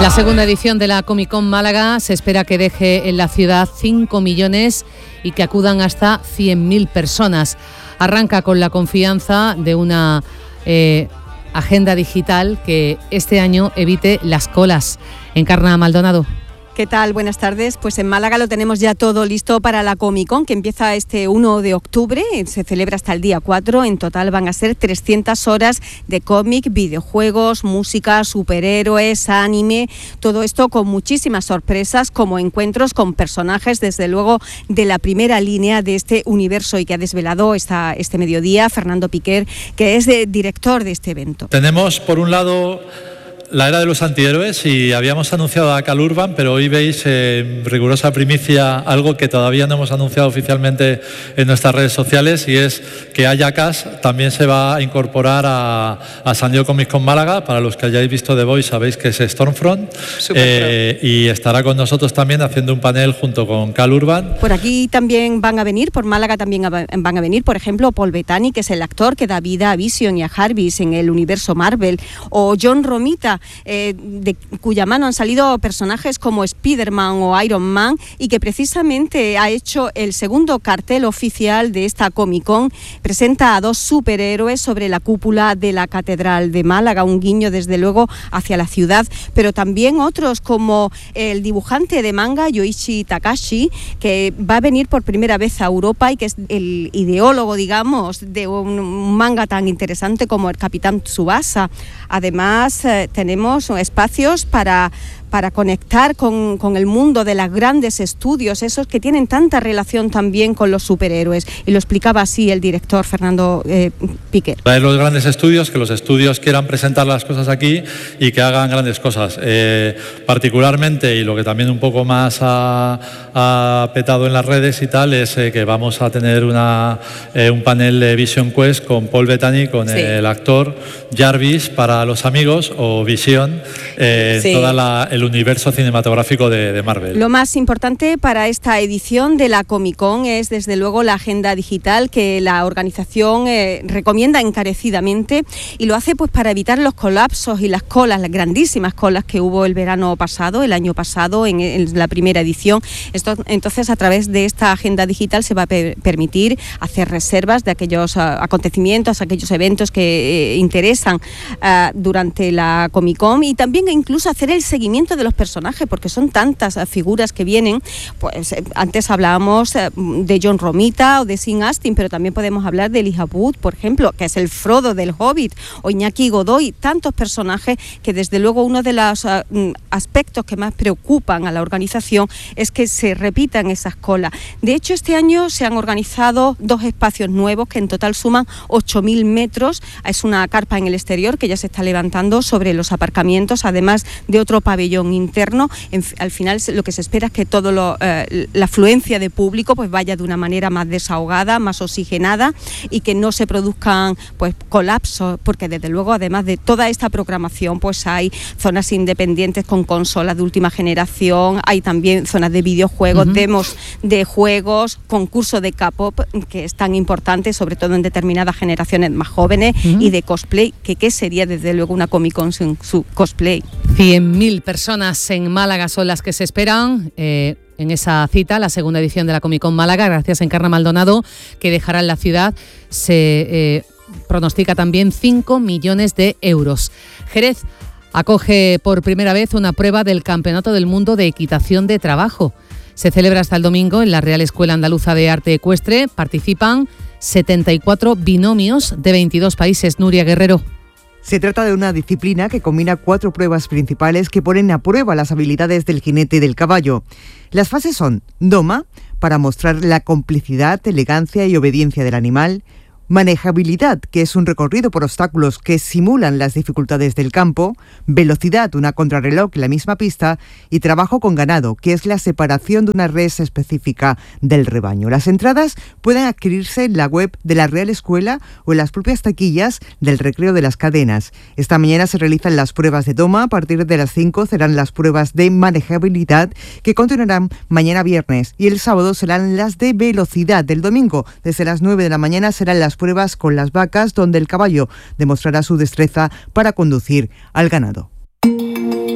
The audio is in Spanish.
La segunda edición de la Comic Con Málaga se espera que deje en la ciudad 5 millones y que acudan hasta 100.000 personas. Arranca con la confianza de una agenda digital que este año evite las colas. Encarna Maldonado. ¿Qué tal? Buenas tardes. Pues en Málaga lo tenemos ya todo listo para la Comic Con, que empieza este 1 de octubre, se celebra hasta el día 4. En total van a ser 300 horas de cómic, videojuegos, música, superhéroes, anime, todo esto con muchísimas sorpresas, como encuentros con personajes, desde luego, de la primera línea de este universo y que ha desvelado este mediodía Fernando Piquer, que es director de este evento. Tenemos, por un lado, la era de los antihéroes y habíamos anunciado a Cal Urban, pero hoy veis en rigurosa primicia algo que todavía no hemos anunciado oficialmente en nuestras redes sociales, y es que Ayacas también se va a incorporar a San Diego Comic Con Málaga. Para los que hayáis visto The Voice sabéis que es Stormfront, y estará con nosotros también haciendo un panel junto con Cal Urban. Por aquí también van a venir, por Málaga también van a venir, por ejemplo, Paul Bettany, que es el actor que da vida a Vision y a Jarvis en el universo Marvel, o John Romita, de cuya mano han salido personajes como Spider-Man o Iron Man, y que precisamente ha hecho el segundo cartel oficial de esta Comic Con. Presenta a 2 superhéroes sobre la cúpula de la Catedral de Málaga, un guiño desde luego hacia la ciudad, pero también otros como el dibujante de manga Yoichi Takashi, que va a venir por primera vez a Europa y que es el ideólogo, digamos, de un manga tan interesante como el Capitán Tsubasa. Además, tenemos espacios para conectar con el mundo de los grandes estudios, esos que tienen tanta relación también con los superhéroes. Y lo explicaba así el director Fernando Piquer. Los grandes estudios, que los estudios quieran presentar las cosas aquí y que hagan grandes cosas. Particularmente, y lo que también un poco más ha petado en las redes y tal, es que vamos a tener un panel de Vision Quest con Paul Bettany, con el actor Jarvis para los amigos, o Visión, toda el universo cinematográfico de Marvel. Lo más importante para esta edición de la Comic Con es desde luego la agenda digital que la organización recomienda encarecidamente, y lo hace pues para evitar los colapsos y las colas, las grandísimas colas que hubo el año pasado en la primera edición. Entonces, a través de esta agenda digital se va a permitir hacer reservas de aquellos acontecimientos, aquellos eventos que interesan durante la Comic Con, y también incluso hacer el seguimiento de los personajes, porque son tantas figuras que vienen. Pues antes hablábamos de John Romita o de Sean Astin, pero también podemos hablar de Elijah Wood, por ejemplo, que es el Frodo del Hobbit, o Iñaki Godoy, tantos personajes que desde luego uno de los aspectos que más preocupan a la organización es que se repitan esas colas. De hecho, este año se han organizado 2 espacios nuevos que en total suman 8.000 metros. Es una carpa en el exterior que ya se está levantando sobre los aparcamientos, además de otro pabellón interno. Al final lo que se espera es que la afluencia de público pues vaya de una manera más desahogada, más oxigenada, y que no se produzcan pues colapsos, porque desde luego, además de toda esta programación, pues hay zonas independientes con consolas de última generación, hay también zonas de videojuegos, demos de juegos, concurso de K-pop, que es tan importante, sobre todo en determinadas generaciones más jóvenes, y de cosplay, que qué sería desde luego una Comic Con sin su cosplay. 100.000 personas en Málaga son las que se esperan en esa cita, la segunda edición de la Comic Con Málaga, gracias a Encarna Maldonado, que dejará en la ciudad. Se pronostica también 5 millones de euros. Jerez acoge por primera vez una prueba del Campeonato del Mundo de Equitación de Trabajo. Se celebra hasta el domingo en la Real Escuela Andaluza de Arte Ecuestre. Participan 74 binomios de 22 países. Nuria Guerrero. Se trata de una disciplina que combina 4 pruebas principales que ponen a prueba las habilidades del jinete y del caballo. Las fases son doma, para mostrar la complicidad, elegancia y obediencia del animal; manejabilidad, que es un recorrido por obstáculos que simulan las dificultades del campo; velocidad, una contrarreloj en la misma pista; y trabajo con ganado, que es la separación de una res específica del rebaño. Las entradas pueden adquirirse en la web de la Real Escuela o en las propias taquillas del Recreo de las Cadenas. Esta mañana se realizan las pruebas de doma, a partir de las 5 serán las pruebas de manejabilidad, que continuarán mañana viernes, y el sábado serán las de velocidad. Del domingo, desde las 9 de la mañana, serán las pruebas con las vacas, donde el caballo demostrará su destreza para conducir al ganado.